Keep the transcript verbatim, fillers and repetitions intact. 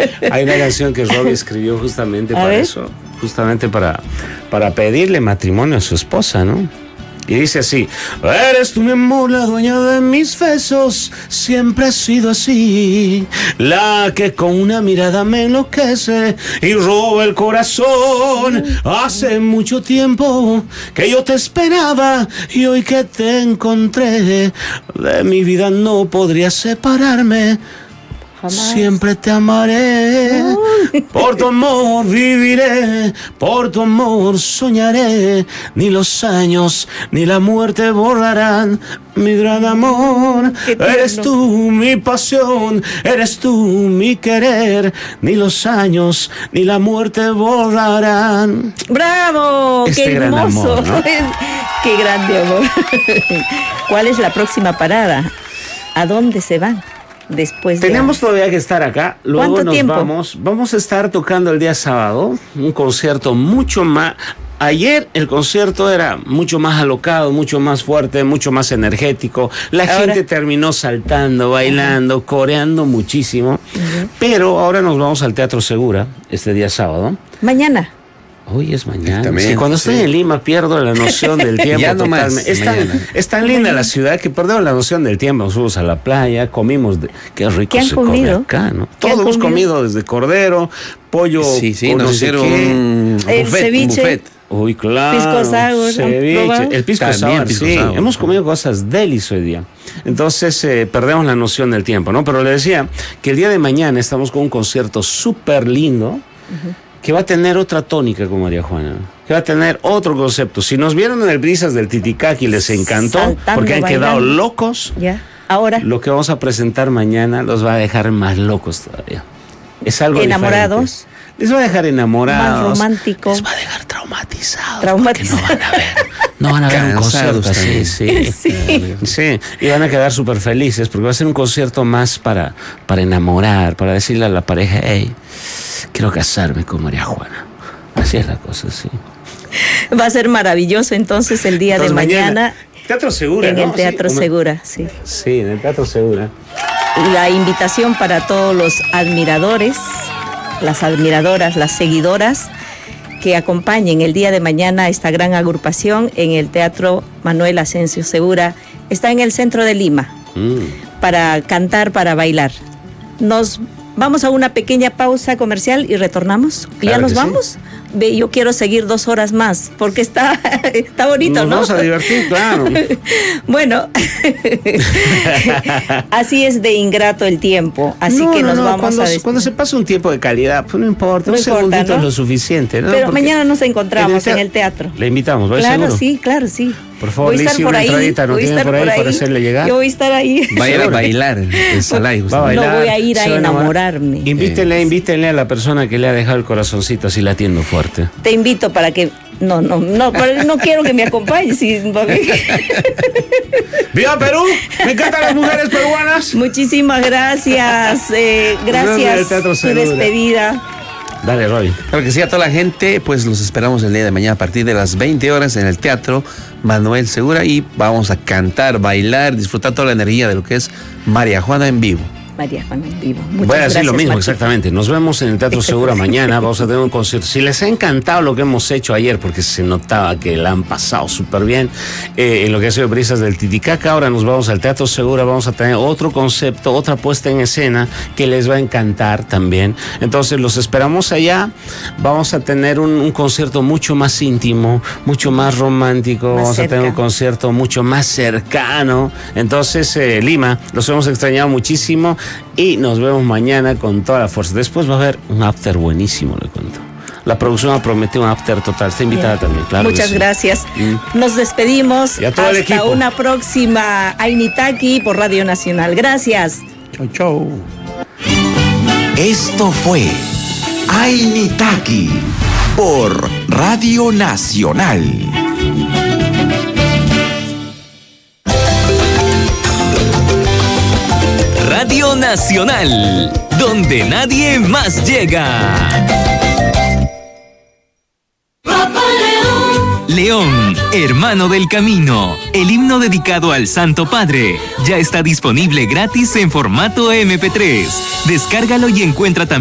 Hay una canción que Robbie escribió justamente A para ver. eso, justamente para, para pedirle matrimonio a su esposa, ¿no? Y dice así: eres tú, mi amor, la dueña de mis besos, siempre has sido así, la que con una mirada me enloquece y roba el corazón. Hace mucho tiempo que yo te esperaba y hoy que te encontré, de mi vida no podría separarme. Jamás. Siempre te amaré, por tu amor viviré, por tu amor soñaré, ni los años ni la muerte borrarán mi gran amor. Qué tierno. Eres tú mi pasión, eres tú mi querer, ni los años ni la muerte borrarán. ¡Bravo! Este ¡Qué gran hermoso! amor, ¿no? ¡Qué grande amor! ¿Cuál es la próxima parada? ¿A dónde se van? Después de... Tenemos todavía que estar acá, luego ¿Cuánto nos tiempo? vamos. Vamos a estar tocando el día sábado un concierto mucho más. Ayer el concierto era mucho más alocado, mucho más fuerte, mucho más energético. La Ahora... gente terminó saltando, bailando, uh-huh. coreando muchísimo. Uh-huh. Pero ahora nos vamos al Teatro Segura este día sábado. Mañana. Hoy es mañana. Es que cuando sí. estoy en Lima pierdo la noción del tiempo. Ya no más, es, tan, es tan linda mañana. La ciudad que perdemos la noción del tiempo. Nos fuimos a la playa, comimos. De, qué rico ¿Qué han se comido? come acá, ¿no? Todo hemos comido? comido desde cordero, pollo. Sí, sí, con nos no sé hicieron un el buffet, ceviche. Un buffet. Uy, claro. Pisco sour. Ceviche. El pisco También, sour, pisco sí. sour. Hemos comido cosas delis hoy día. Entonces eh, perdemos la noción del tiempo, ¿no? Pero le decía que el día de mañana estamos con un concierto súper lindo. Uh-huh. Que va a tener otra tónica con María Juana, que va a tener otro concepto. Si nos vieron en el Brisas del Titicacqui les encantó, saltando, porque han bailando. Quedado locos. Ya. Ahora. Lo que vamos a presentar mañana los va a dejar más locos todavía. Es algo enamorados. Diferente. Les va a dejar enamorados. Más románticos. Les va a dejar traumatizados. Traumatizados. No van a ver, no van a ver un concierto así, sí. Sí. sí. Y van a quedar súper felices porque va a ser un concierto más para, para enamorar, para decirle a la pareja, hey, quiero casarme con María Juana. Así es la cosa, sí. Va a ser maravilloso entonces el día entonces, de mañana. mañana Teatro Segura, En ¿no? el Teatro sí, Segura, sí. Sí, en el Teatro Segura. La invitación para todos los admiradores, las admiradoras, las seguidoras que acompañen el día de mañana a esta gran agrupación en el Teatro Manuel Asensio Segura. Está en el centro de Lima, mm. para cantar, para bailar. Nos vamos a una pequeña pausa comercial y retornamos. Claro ¿Ya nos vamos? Sí. Ve, yo quiero seguir dos horas más porque está, está bonito, nos ¿no? Nos vamos a divertir, claro. Bueno, así es de ingrato el tiempo, así no, que nos no, no. vamos cuando, a despedir. Cuando se pasa un tiempo de calidad, pues no importa, no un importa, segundito ¿no? es lo suficiente, ¿no? Pero porque mañana nos encontramos en el, en el teatro. teatro. Le invitamos, ¿va Claro, seguro? sí, claro, sí. Por favor, voy a estar Lizzy, por una ahí, entradita, ¿no voy a tiene estar por ahí, por ahí para hacerle llegar? Yo voy a estar ahí. Va a ir a bailar el Salay. Va a bailar. No voy a ir a enamorarme. Invítele, invítele a la persona que le ha dejado el corazoncito así latiendo fuerte. Te invito para que... No, no, no, no quiero que me acompañes. ¡Viva Perú! ¡Me encantan las mujeres peruanas! Muchísimas gracias. Eh, gracias. Tu despedida. Dale, Roy. Claro que sí, a toda la gente, pues los esperamos el día de mañana a partir de las veinte horas en el Teatro Manuel Segura y vamos a cantar, bailar, disfrutar toda la energía de lo que es María Juana en vivo. María Juana en vivo. Muchas Voy a decir gracias, lo mismo, Martín. exactamente. Nos vemos en el Teatro Segura mañana. Vamos a tener un concierto. Si les ha encantado lo que hemos hecho ayer, porque se notaba que la han pasado súper bien eh, en lo que ha sido Brisas del Titicaca, ahora nos vamos al Teatro Segura. Vamos a tener otro concepto, otra puesta en escena que les va a encantar también. Entonces los esperamos allá. Vamos a tener un, un concierto mucho más íntimo, mucho más romántico. Más vamos cerca. a tener un concierto mucho más cercano. Entonces, eh, Lima, los hemos extrañado muchísimo. Y nos vemos mañana con toda la fuerza. Después va a haber un after buenísimo, le cuento. La producción ha prometido un after total. Está invitada Bien. también, claro. Muchas sí. gracias. Mm. Nos despedimos. Y a todo el hasta equipo. una próxima Ainitaki por Radio Nacional. Gracias. Chau, chau. Esto fue Ainitaki por Radio Nacional. Radio Nacional, donde nadie más llega. Papá León. León, hermano del camino, el himno dedicado al Santo Padre, ya está disponible gratis en formato eme pe tres. Descárgalo y encuentra también